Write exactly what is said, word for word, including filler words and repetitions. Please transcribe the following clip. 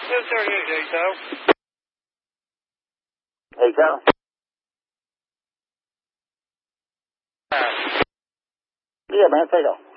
Yes, sir, it is, Ato. Ato? Uh, Yeah, man, say go.